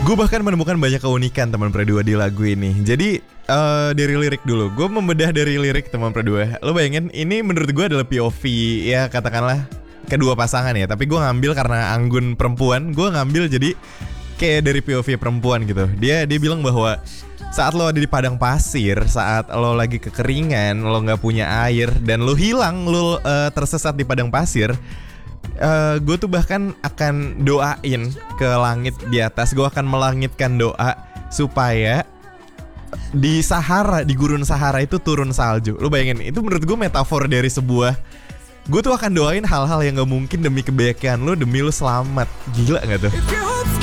Gue bahkan menemukan banyak keunikan teman Predua di lagu ini. Jadi dari lirik dulu, gue membedah dari lirik teman Predua. Lo bayangin, ini menurut gue adalah POV ya katakanlah kedua pasangan ya. Tapi gue ngambil karena Anggun perempuan, gue ngambil jadi kayak dari POV perempuan gitu. Dia bilang bahwa saat lo ada di padang pasir, saat lo lagi kekeringan, lo nggak punya air dan lo hilang, lo tersesat di padang pasir. Gue tuh bahkan akan doain ke langit di atas. Gue akan melangitkan doa supaya di Sahara, di gurun Sahara itu turun salju. Lu bayangin, itu menurut gue metafor dari sebuah, gue tuh akan doain hal-hal yang gak mungkin demi kebaikan lu, demi lu selamat. Gila gak tuh?